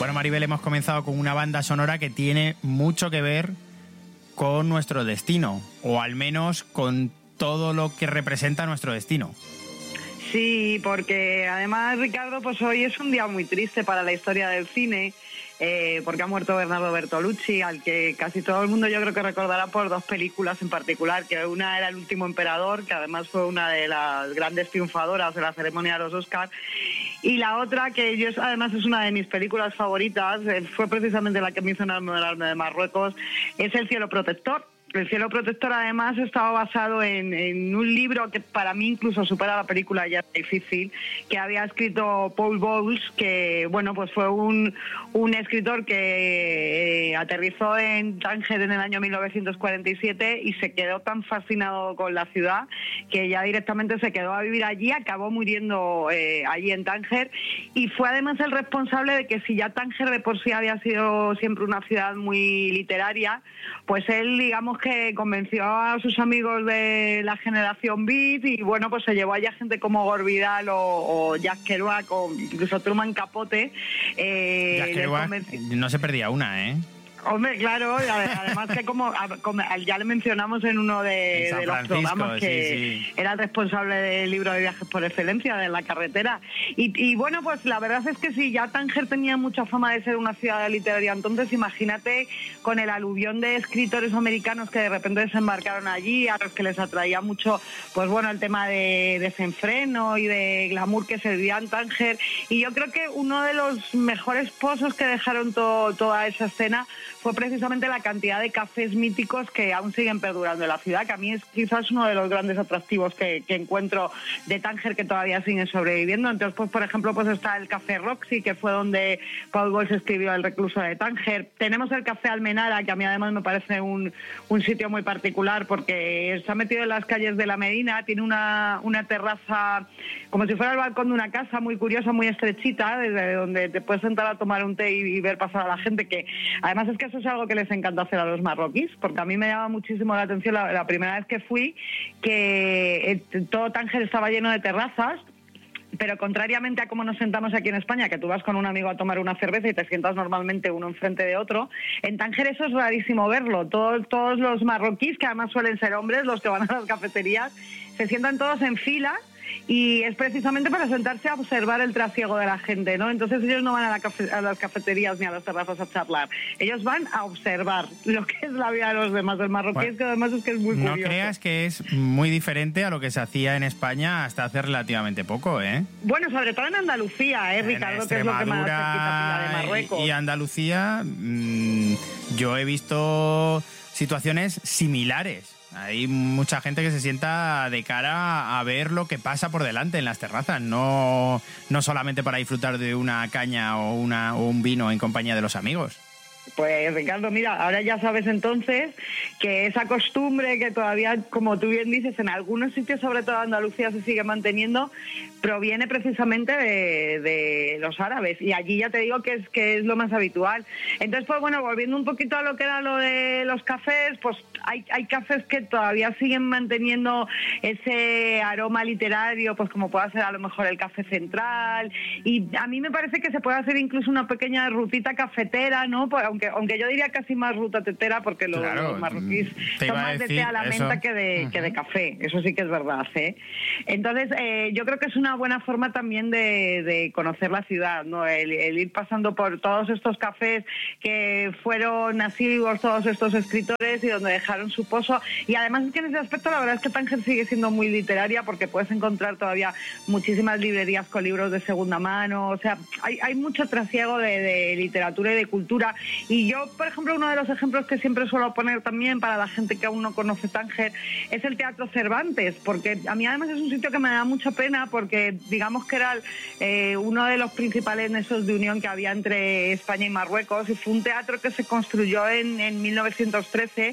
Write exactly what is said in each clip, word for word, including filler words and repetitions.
Bueno, Maribel, hemos comenzado con una banda sonora que tiene mucho que ver con nuestro destino, o al menos con todo lo que representa nuestro destino. Sí, porque además, Ricardo, pues hoy es un día muy triste para la historia del cine, eh, porque ha muerto Bernardo Bertolucci, al que casi todo el mundo yo creo que recordará por dos películas en particular, que una era El último emperador, que además fue una de las grandes triunfadoras de la ceremonia de los Oscars, y la otra, que yo además es una de mis películas favoritas, eh, fue precisamente la que me hizo enamorarme de Marruecos, es El cielo protector. El cielo protector además estaba basado en, en un libro que para mí incluso supera la película, ya es difícil, que había escrito Paul Bowles, que bueno, pues fue un, un escritor que eh, aterrizó en Tánger en el año mil novecientos cuarenta y siete y se quedó tan fascinado con la ciudad que ya directamente se quedó a vivir allí, acabó muriendo eh, allí en Tánger, y fue además el responsable de que si ya Tánger de por sí había sido siempre una ciudad muy literaria, pues él, digamos, que convenció a sus amigos de la generación Beat y bueno, pues se llevó allá gente como Gore Vidal o, o Jack Kerouac o incluso Truman Capote. Eh, Jack Kerouac convenció... no se perdía una, ¿eh? Hombre, claro, además que como, como ya le mencionamos en uno de, de los programas que sí, sí. era el responsable del libro de viajes por excelencia de la carretera. Y, y bueno, pues la verdad es que sí, ya Tánger tenía mucha fama de ser una ciudad literaria, entonces imagínate con el aluvión de escritores americanos que de repente desembarcaron allí, a los que les atraía mucho, pues bueno, el tema de desenfreno y de glamour que se vivía en Tánger. Y yo creo que uno de los mejores pozos que dejaron to, toda esa escena fue precisamente la cantidad de cafés míticos que aún siguen perdurando en la ciudad, que a mí es quizás uno de los grandes atractivos que, que encuentro de Tánger, que todavía siguen sobreviviendo. Entonces, pues por ejemplo, pues está el Café Roxy, que fue donde Paul Bowles escribió El recluso de Tánger. Tenemos el Café Almenara, que a mí además me parece un, un sitio muy particular porque está metido en las calles de la Medina, tiene una, una terraza como si fuera el balcón de una casa, muy curiosa, muy estrechita, desde donde te puedes sentar a tomar un té y, y ver pasar a la gente, que además es que eso es algo que les encanta hacer a los marroquíes, porque a mí me llama muchísimo la atención la, la primera vez que fui, que eh, todo Tánger estaba lleno de terrazas, pero contrariamente a cómo nos sentamos aquí en España, que tú vas con un amigo a tomar una cerveza y te sientas normalmente uno enfrente de otro, en Tánger eso es rarísimo verlo. Todos, todos los marroquíes, que además suelen ser hombres, los que van a las cafeterías, se sientan todos en fila, y es precisamente para sentarse a observar el trasiego de la gente, ¿no? Entonces ellos no van a, la cafe, a las cafeterías ni a las terrazas a charlar, ellos van a observar lo que es la vida de los demás. El marroquí, bueno, es que además es que es muy curioso. No creas que es muy diferente a lo que se hacía en España hasta hace relativamente poco, ¿eh? Bueno, sobre todo en Andalucía, ¿eh, Ricardo? Que es lo que más cerquita de Marruecos. Y Andalucía, mmm, yo he visto situaciones similares. Hay mucha gente que se sienta de cara a ver lo que pasa por delante en las terrazas, no, no solamente para disfrutar de una caña o, una, o un vino en compañía de los amigos. Pues Ricardo, mira, ahora ya sabes entonces que esa costumbre que todavía, como tú bien dices, en algunos sitios, sobre todo Andalucía, se sigue manteniendo, proviene precisamente de, de los árabes, y allí ya te digo que es que es lo más habitual. Entonces, pues bueno, volviendo un poquito a lo que era lo de los cafés, pues hay, hay cafés que todavía siguen manteniendo ese aroma literario, pues como puede ser a lo mejor el Café Central, y a mí me parece que se puede hacer incluso una pequeña rutita cafetera, ¿no? Pues, aunque aunque yo diría casi más ruta tetera, porque los, claro, los marroquíes son más de té a la menta que de, uh-huh. que de café, eso sí que es verdad, ¿eh? Entonces, eh, yo creo que es una buena forma también de, de conocer la ciudad, ¿no? El, el ir pasando por todos estos cafés que fueron nacidos, todos estos escritores, y donde dejaron su pozo. Y además es que en ese aspecto la verdad es que Tánger sigue siendo muy literaria, porque puedes encontrar todavía muchísimas librerías con libros de segunda mano, o sea, hay, hay mucho trasiego de, de literatura y de cultura. Y yo, por ejemplo, uno de los ejemplos que siempre suelo poner también para la gente que aún no conoce Tánger es el Teatro Cervantes, porque a mí además es un sitio que me da mucha pena, porque digamos que era eh, uno de los principales nexos de unión que había entre España y Marruecos, y fue un teatro que se construyó en, en mil novecientos trece, y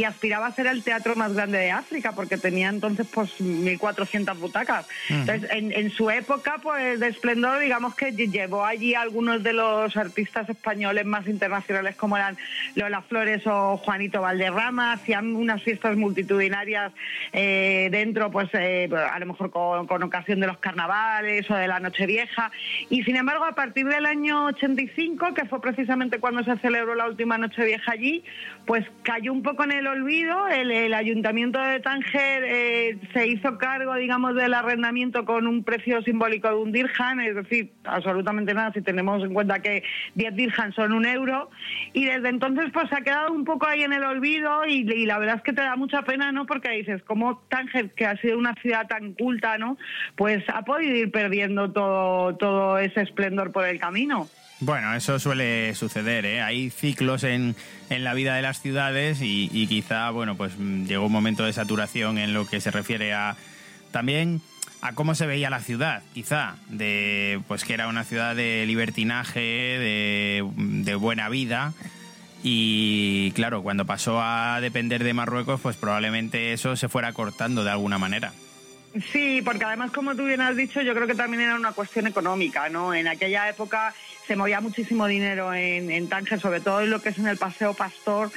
aspiraba a ser el teatro más grande de África, porque tenía entonces pues mil cuatrocientas butacas. Uh-huh. Entonces, en, en su época pues de esplendor, digamos que llevó allí a algunos de los artistas españoles más internacionales, como eran Lola Flores o Juanito Valderrama. Hacían unas fiestas multitudinarias eh, dentro, pues eh, a lo mejor con, con ocasión de los carnavales o de la Nochevieja. Y sin embargo, a partir del año ochenta y cinco, que fue precisamente cuando se celebró la última Nochevieja allí, pues cayó un poco en el olvido. El, el Ayuntamiento de Tánger eh, se hizo cargo, digamos, del arrendamiento con un precio simbólico de un dirham, es decir, absolutamente nada si tenemos en cuenta que diez dirhams son un euro, y desde entonces pues se ha quedado un poco ahí en el olvido y, y la verdad es que te da mucha pena, ¿no? Porque dices, como Tánger, que ha sido una ciudad tan culta, ¿no? Pues ha podido ir perdiendo todo, todo ese esplendor por el camino. Bueno, eso suele suceder, ¿eh? Hay ciclos en, en la vida de las ciudades y, y quizá, bueno, pues llegó un momento de saturación en lo que se refiere a también a cómo se veía la ciudad, quizá, de pues que era una ciudad de libertinaje, de, de buena vida. Y claro, cuando pasó a depender de Marruecos, pues probablemente eso se fuera cortando de alguna manera. Sí, porque además, como tú bien has dicho, yo creo que también era una cuestión económica, ¿no? En aquella época se movía muchísimo dinero en, en Tánger, sobre todo en lo que es en el Paseo Pastor,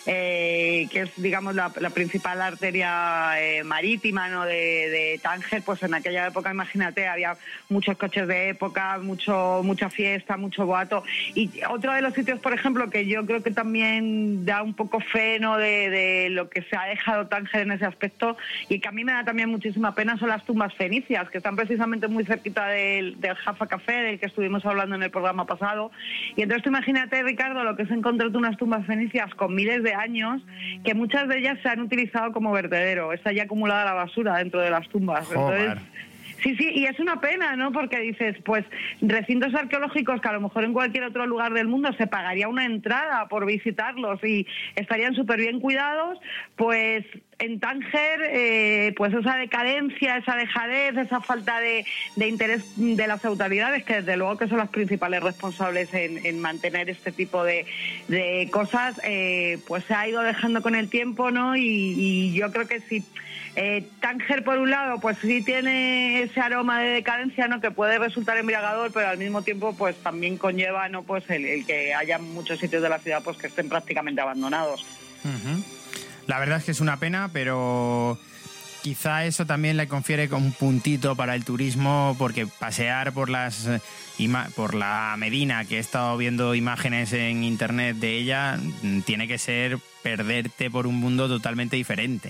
eh, que es, digamos, la, la principal arteria eh, marítima, ¿no? de, de Tánger. Pues en aquella época, imagínate, había muchos coches de época, mucho mucha fiesta, mucho boato. Y otro de los sitios, por ejemplo, que yo creo que también da un poco fe, ¿no? de, de lo que se ha dejado Tánger en ese aspecto, y que a mí me da también muchísima pena, son las tumbas fenicias, que están precisamente muy cerquita del, del Jaffa Café, del que estuvimos hablando en el programa pasado. Y entonces tú imagínate, Ricardo, lo que es encontrarte unas tumbas fenicias con miles de años, que muchas de ellas se han utilizado como vertedero. Está ya acumulada la basura dentro de las tumbas. Entonces, sí, sí, y es una pena, ¿no? Porque dices, pues, recintos arqueológicos que a lo mejor en cualquier otro lugar del mundo se pagaría una entrada por visitarlos y estarían súper bien cuidados, pues en Tánger, eh, pues esa decadencia, esa dejadez, esa falta de, de interés de las autoridades, que desde luego que son las principales responsables en, en mantener este tipo de, de cosas, eh, pues se ha ido dejando con el tiempo, ¿no? Y, y yo creo que sí. Eh, Tánger, por un lado, pues sí tiene ese aroma de decadencia, ¿no? Que puede resultar embriagador, pero al mismo tiempo, pues también conlleva, ¿no? Pues el, el que haya muchos sitios de la ciudad, pues que estén prácticamente abandonados. Uh-huh. La verdad es que es una pena, pero quizá eso también le confiere un puntito para el turismo, porque pasear por las por la Medina, que he estado viendo imágenes en internet de ella, tiene que ser perderte por un mundo totalmente diferente.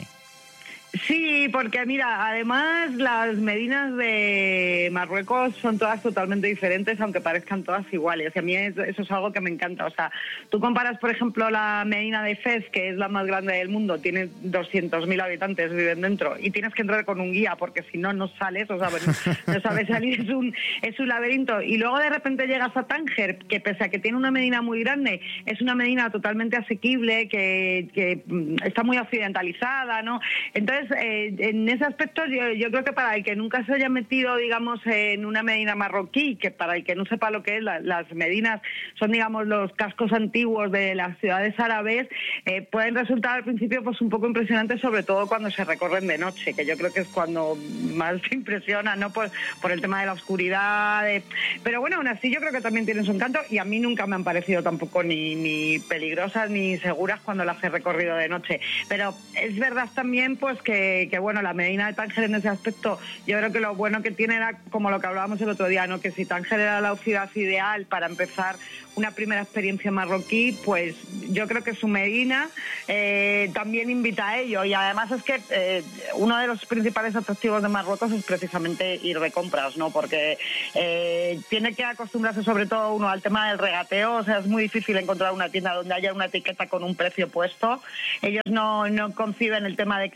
Sí, porque mira, además las medinas de Marruecos son todas totalmente diferentes, aunque parezcan todas iguales. Y a mí eso es algo que me encanta. O sea, tú comparas, por ejemplo, la Medina de Fez, que es la más grande del mundo, tiene doscientos mil habitantes, viven dentro, y tienes que entrar con un guía, porque si no, no sales, o sea, no sabes salir, es un, es un laberinto. Y luego de repente llegas a Tánger, que pese a que tiene una medina muy grande, es una medina totalmente asequible, que, que está muy occidentalizada, ¿no? Entonces, Eh, en ese aspecto yo, yo creo que para el que nunca se haya metido, digamos, en una medina marroquí, que para el que no sepa lo que es, la, las medinas son, digamos, los cascos antiguos de las ciudades árabes, eh, pueden resultar al principio pues un poco impresionantes, sobre todo cuando se recorren de noche, que yo creo que es cuando más te impresiona, ¿no? Por, por el tema de la oscuridad, de... pero bueno, aún así yo creo que también tienen su encanto, y a mí nunca me han parecido tampoco ni, ni peligrosas ni seguras cuando las he recorrido de noche. Pero es verdad también pues que Que, que bueno, la Medina de Tánger en ese aspecto, yo creo que lo bueno que tiene era como lo que hablábamos el otro día, ¿no? Que si Tánger era la ciudad ideal para empezar una primera experiencia marroquí, pues yo creo que su Medina eh, también invita a ello. Y además es que eh, uno de los principales atractivos de Marruecos es precisamente ir de compras, ¿no? Porque eh, tiene que acostumbrarse sobre todo uno al tema del regateo. O sea, es muy difícil encontrar una tienda donde haya una etiqueta con un precio puesto. Ellos no, no conciben el tema de que tú compres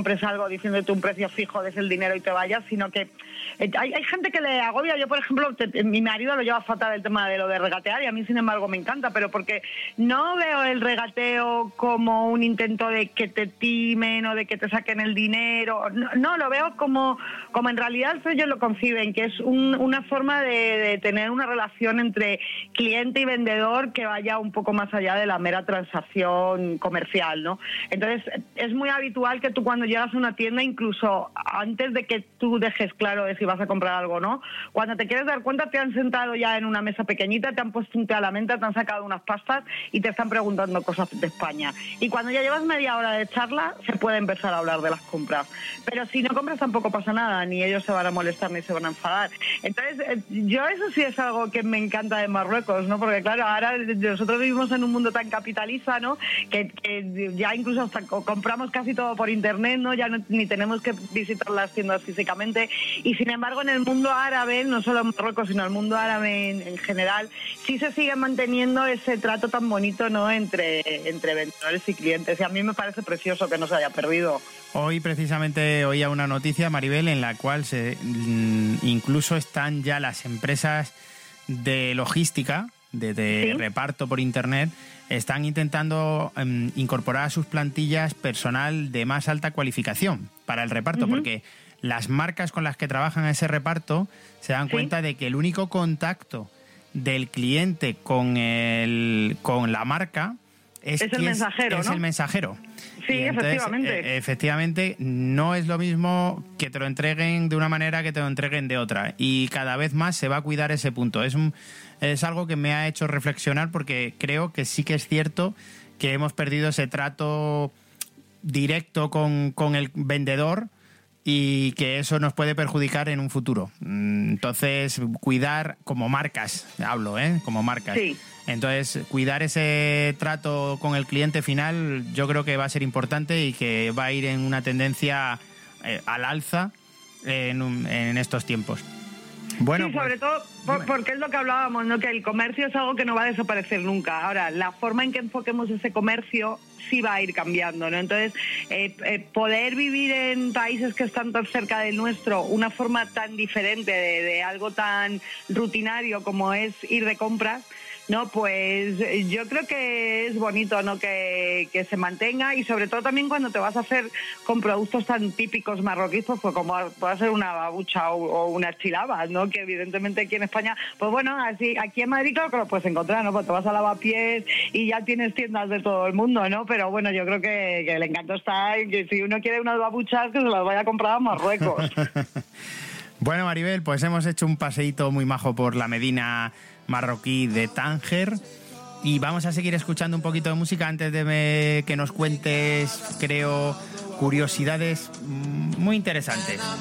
compres algo diciéndote un precio fijo, des el dinero y te vayas, sino que eh, hay, hay gente que le agobia. Yo, por ejemplo, te, mi marido lo lleva fatal el tema de lo de regatear y a mí, sin embargo, me encanta, pero porque no veo el regateo como un intento de que te timen o de que te saquen el dinero. No, no lo veo como, como en realidad ellos lo conciben, que es un, una forma de, de tener una relación entre cliente y vendedor que vaya un poco más allá de la mera transacción comercial, ¿no? Entonces, es muy habitual que tú cuando llegas a una tienda, incluso antes de que tú dejes claro de si vas a comprar algo o no, cuando te quieres dar cuenta te han sentado ya en una mesa pequeñita, te han puesto un té a la menta, te han sacado unas pastas y te están preguntando cosas de España. Y cuando ya llevas media hora de charla, se puede empezar a hablar de las compras. Pero si no compras tampoco pasa nada, ni ellos se van a molestar ni se van a enfadar. Entonces, eh, yo eso sí es algo que me encanta de Marruecos, ¿no? Porque claro, ahora nosotros vivimos en un mundo tan capitalista, ¿no? Que, que ya incluso hasta compramos casi todo por internet, ¿no? Ya no, ni tenemos que visitar las tiendas físicamente. Y sin embargo, en el mundo árabe, no solo en Marruecos, sino en el mundo árabe en, en general, sí se sigue manteniendo ese trato tan bonito, ¿no? Entre, entre vendedores y clientes. Y a mí me parece precioso que no se haya perdido. Hoy precisamente oía una noticia, Maribel, en la cual se, incluso están ya las empresas de logística, de, de ¿sí? reparto por internet, están intentando um, incorporar a sus plantillas personal de más alta cualificación para el reparto, uh-huh. porque las marcas con las que trabajan ese reparto se dan ¿sí? cuenta de que el único contacto del cliente con, el, con la marca es, es el mensajero, es, ¿no? es el mensajero. Sí, y entonces, efectivamente. E- efectivamente, no es lo mismo que te lo entreguen de una manera que te lo entreguen de otra. Y cada vez más se va a cuidar ese punto. Es, un, es algo que me ha hecho reflexionar porque creo que sí que es cierto que hemos perdido ese trato directo con, con el vendedor y que eso nos puede perjudicar en un futuro. Entonces, cuidar como marcas, hablo, ¿eh? Como marcas. Sí. Entonces, cuidar ese trato con el cliente final yo creo que va a ser importante y que va a ir en una tendencia eh, al alza en, un, en estos tiempos. Bueno, sí, sobre pues, todo por, porque es lo que hablábamos, ¿no? Que el comercio es algo que no va a desaparecer nunca. Ahora, la forma en que enfoquemos ese comercio sí va a ir cambiando, ¿no? Entonces, eh, eh, poder vivir en países que están tan cerca del nuestro, una forma tan diferente de, de algo tan rutinario como es ir de compras, no, pues yo creo que es bonito, ¿no? Que, que se mantenga y sobre todo también cuando te vas a hacer con productos tan típicos marroquíes, pues, pues como puede ser una babucha o, o unas chilabas, ¿no? Que evidentemente aquí en España, pues bueno, así aquí en Madrid claro que lo puedes encontrar, ¿no? Pues te vas a Lavapiés y ya tienes tiendas de todo el mundo, ¿no? Pero bueno, yo creo que, que el encanto está en que si uno quiere unas babuchas que se las vaya a comprar a Marruecos. Bueno, Maribel, pues hemos hecho un paseíto muy majo por la Medina marroquí de Tánger y vamos a seguir escuchando un poquito de música antes de me, que nos cuentes, creo, curiosidades muy interesantes.